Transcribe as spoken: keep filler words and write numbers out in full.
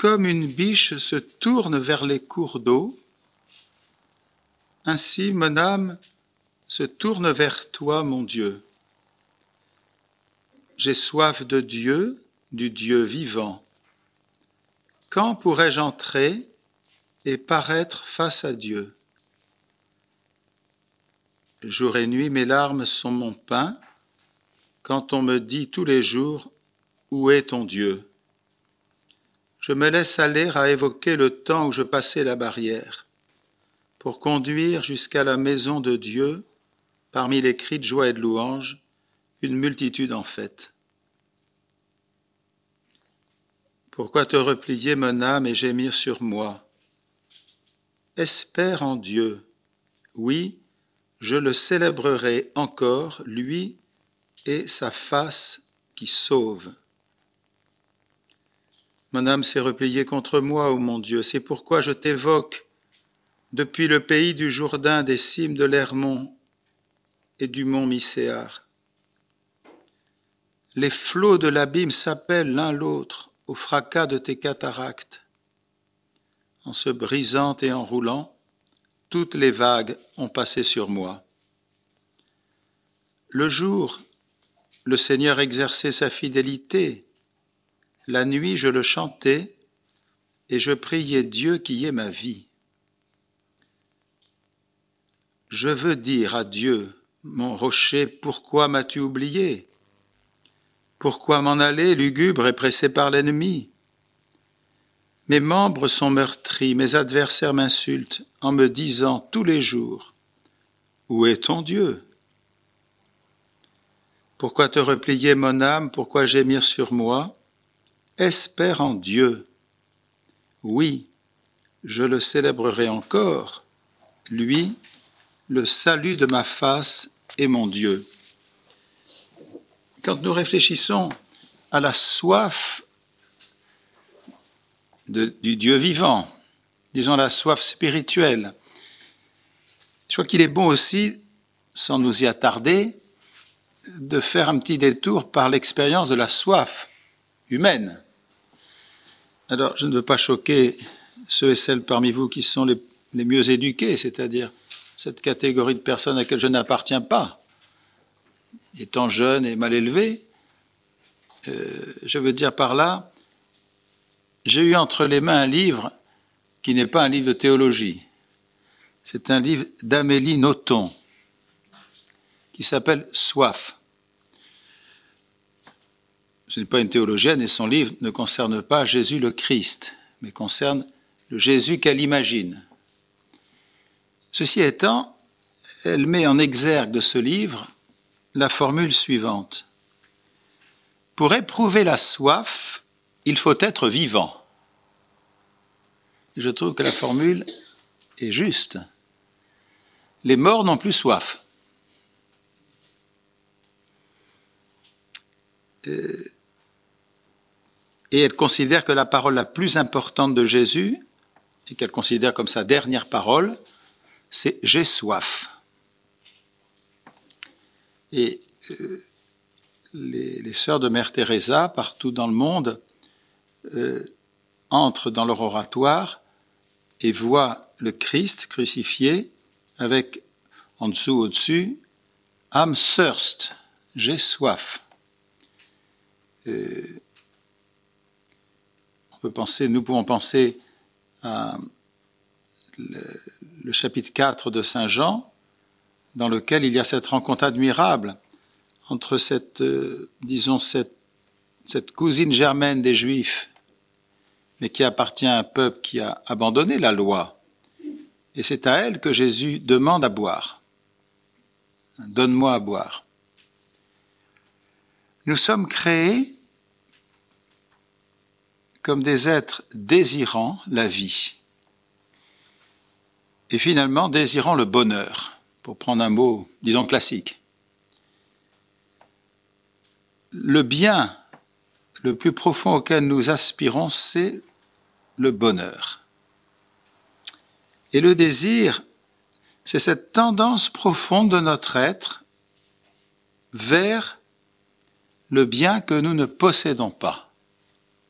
comme une biche se tourne vers les cours d'eau, ainsi mon âme se tourne vers toi, mon Dieu. J'ai soif de Dieu, du Dieu vivant. Quand pourrais-je entrer et paraître face à Dieu? Jour et nuit, mes larmes sont mon pain, quand on me dit tous les jours, où est ton Dieu? Je me laisse aller à évoquer le temps où je passais la barrière, pour conduire jusqu'à la maison de Dieu, parmi les cris de joie et de louange, une multitude en fête. Pourquoi te replier, mon âme, et gémir sur moi? Espère en Dieu. Oui, je le célébrerai encore, lui et sa face qui sauve. Mon âme s'est repliée contre moi, ô mon Dieu, c'est pourquoi je t'évoque depuis le pays du Jourdain, des cimes de l'Hermon et du mont Mycéar. Les flots de l'abîme s'appellent l'un l'autre au fracas de tes cataractes. En se brisant et en roulant, toutes les vagues ont passé sur moi. Le jour, le Seigneur exerçait sa fidélité. La nuit, je le chantais et je priais Dieu qui est ma vie. Je veux dire à Dieu, mon rocher, pourquoi m'as-tu oublié? Pourquoi m'en aller, lugubre et pressé par l'ennemi? Mes membres sont meurtris, mes adversaires m'insultent en me disant tous les jours, où est ton Dieu? Pourquoi te replier, mon âme? Pourquoi gémir sur moi? Espère en Dieu. Oui, je le célébrerai encore, lui, le salut de ma face est mon Dieu. Quand nous réfléchissons à la soif de, du Dieu vivant, disons la soif spirituelle, je crois qu'il est bon aussi, sans nous y attarder, de faire un petit détour par l'expérience de la soif humaine. Alors, je ne veux pas choquer ceux et celles parmi vous qui sont les, les mieux éduqués, c'est-à-dire cette catégorie de personnes à laquelle je n'appartiens pas. Étant jeune et mal élevé, euh, je veux dire par là, j'ai eu entre les mains un livre qui n'est pas un livre de théologie. C'est un livre d'Amélie Nothomb qui s'appelle « Soif ». Ce n'est pas une théologienne et son livre ne concerne pas Jésus le Christ, mais concerne le Jésus qu'elle imagine. Ceci étant, elle met en exergue de ce livre la formule suivante. Pour éprouver la soif, il faut être vivant. Et je trouve que la formule est juste. Les morts n'ont plus soif. Et elle considère que la parole la plus importante de Jésus, et qu'elle considère comme sa dernière parole, c'est « j'ai soif ». Et euh, les, les sœurs de Mère Teresa, partout dans le monde, euh, entrent dans leur oratoire et voient le Christ crucifié avec, en dessous, au-dessus, « I'm thirst », « j'ai soif ». Euh, on peut penser, nous pouvons penser à le, le chapitre quatre de Saint Jean, dans lequel il y a cette rencontre admirable entre cette, euh, disons, cette, cette cousine germaine des Juifs, mais qui appartient à un peuple qui a abandonné la loi. Et c'est à elle que Jésus demande à boire. Donne-moi à boire. Nous sommes créés comme des êtres désirant la vie et finalement désirant le bonheur, pour prendre un mot, disons, classique. Le bien le plus profond auquel nous aspirons, c'est le bonheur. Et le désir, c'est cette tendance profonde de notre être vers le bien que nous ne possédons pas.